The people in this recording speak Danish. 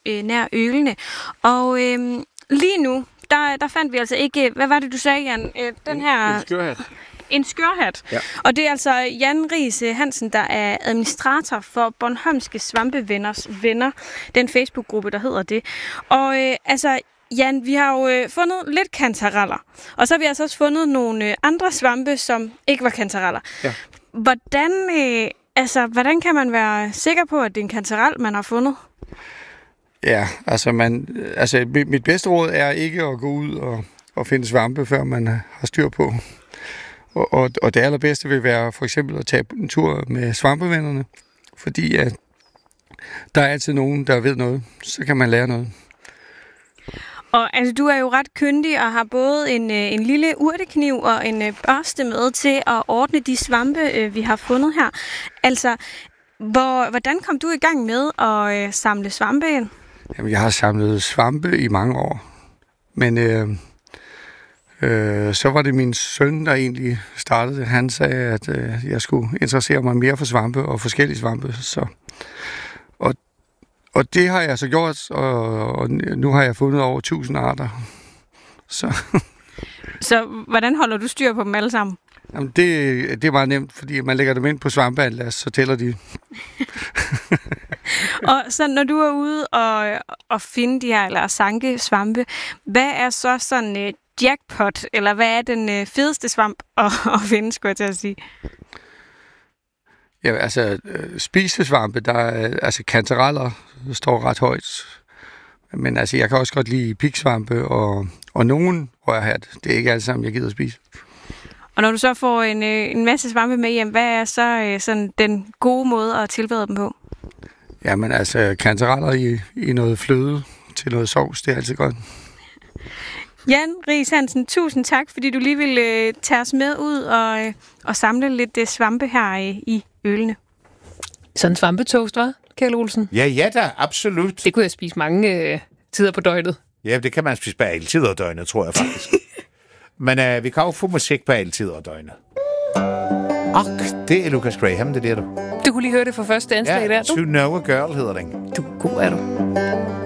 nær Ølene. Og lige nu, der fandt vi altså ikke... Hvad var det, du sagde, Jan? Den her... En skørhat. En skørhat. Ja. Og det er altså Jan Riis Hansen, der er administrator for Bornholmske Svampevenners Venner. Den Facebook-gruppe, der hedder det. Og Jan, vi har jo fundet lidt kantareller. Og så har vi altså også fundet nogle andre svampe, som ikke var kantareller. Ja. Hvordan kan man være sikker på, at det er en kantarel, man har fundet? Ja, mit bedste råd er ikke at gå ud og finde svampe, før man har styr på. Og det allerbedste vil være for eksempel at tage en tur med svampevennerne, fordi at der er altid nogen, der ved noget. Så kan man lære noget. Og du er jo ret kyndig og har både en lille urtekniv og en børste med til at ordne de svampe, vi har fundet her. Altså, hvordan kom du i gang med at samle svampe ind? Jamen, jeg har samlet svampe i mange år. Men så var det min søn, der egentlig startede. Han sagde, at jeg skulle interessere mig mere for svampe og forskellige svampe. Og det har jeg så gjort, og nu har jeg fundet over 1000 arter. Så hvordan holder du styr på dem alle sammen? Jamen, det er meget nemt, fordi man lægger dem ind på svampeatlas, så tæller de. Og så når du er ude og finde de her, eller sanke svampe, hvad er så sådan jackpot, eller hvad er den fedeste svamp at finde, skulle jeg til at sige? Ja, spisesvampe, der er, kantareller står ret højt. Men jeg kan også godt lide piksvampe og nogen rørhat. Det er ikke alle sammen, jeg gider at spise. Og når du så får en masse svampe med hjem, hvad er så sådan den gode måde at tilberede dem på? Jamen kantareller i noget fløde til noget sovs, det er altid godt. Jan Riis Hansen, tusind tak, fordi du lige ville tage os med ud og samle lidt svampe her i Ølene. Sådan en svampetoast, hva', Kjeld Olsen? Ja da, absolut. Det kunne jeg spise mange tider på døgnet. Ja, det kan man spise på alle tider af døgnet, tror jeg faktisk. Men vi kan jo få musik på alle tider af døgnet. Det er Lucas Graham, det der du. Du kunne lige høre det for første anslag der, du? To Know a Girl hedder den. Du god er du.